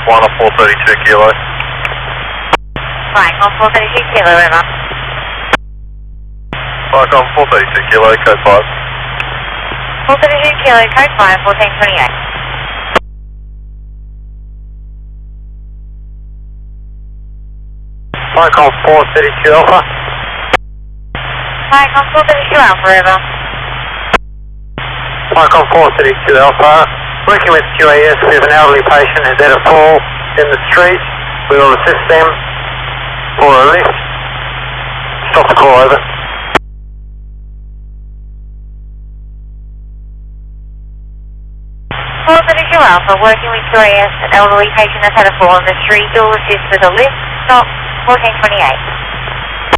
1 on 432 kilo. Flying on 432 kilo, over. Mike on 432 kilo, code 5. 432 kilo, code 5, 1428. Mike on 432 Alpha. Mike on 432 Alpha, over. Mike on 432 Alpha. Working with QAS, we have an elderly patient who's had a fall in the street. We will assist them for a lift. Stop the call, over. Alpha, working with QAS, an elderly patient has had a fall in the street. You'll assist with a lift. Stop 1428.